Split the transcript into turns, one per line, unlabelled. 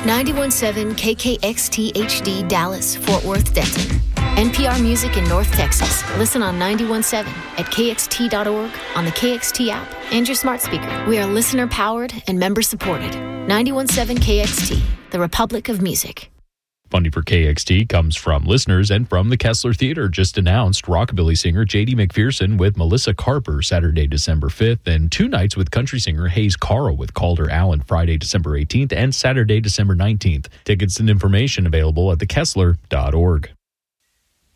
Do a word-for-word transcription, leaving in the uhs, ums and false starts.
ninety-one point seven K K X T H D Dallas, Fort Worth, Denton. N P R Music in North Texas. Listen on ninety-one point seven at K X T dot org, on the K X T app, and your smart speaker. We are listener-powered and member-supported. ninety-one point seven K X T, the Republic of Music.
Funding for K X T comes from listeners and from the Kessler Theater. Just announced rockabilly singer J D McPherson with Melissa Carper Saturday, December fifth, and two nights with country singer Hayes Carl with Calder Allen Friday, December eighteenth, and Saturday, December nineteenth. Tickets and information available at the kessler dot org.